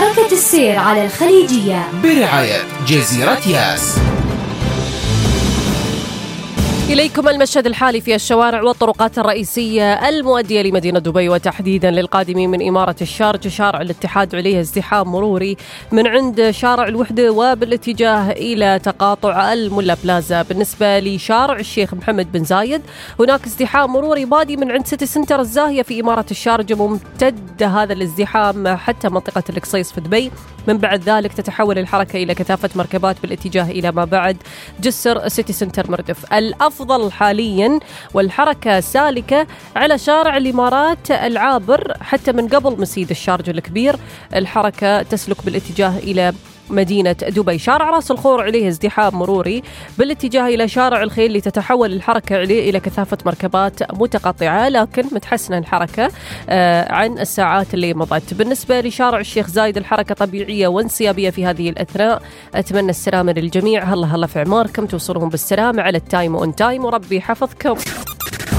حركة السير على الخليجية برعاية جزيرة ياس. إليكم المشهد الحالي في الشوارع والطرقات الرئيسية المؤدية لمدينة دبي، وتحديدا للقادمين من إمارة الشارجة. شارع الاتحاد عليه ازدحام مروري من عند شارع الوحدة وبالاتجاه إلى تقاطع الملا بلازا. بالنسبة لشارع الشيخ محمد بن زايد هناك ازدحام مروري بادي من عند سيتي سنتر الزاهية في إمارة الشارجة، ممتد هذا الازدحام حتى منطقة القصيص في دبي. من بعد ذلك تتحول الحركة إلى كثافة مركبات بالاتجاه إلى ما بعد جسر سيتي سنتر مردف. الأفضل حاليا والحركة سالكة على شارع الإمارات العابر حتى من قبل مسيد الشارجة الكبير، الحركة تسلك بالاتجاه إلى مدينة دبي. شارع راس الخور عليه ازدحام مروري بالاتجاه إلى شارع الخيل لتتحول الحركة عليه إلى كثافة مركبات متقطعة، لكن متحسنة الحركة عن الساعات اللي مضت. بالنسبة لشارع الشيخ زايد الحركة طبيعية وانسيابية في هذه الأثناء. أتمنى السلامة للجميع، هلا في عماركم، توصلهم بالسلامة على التايم وأون تايم، وربي حفظكم.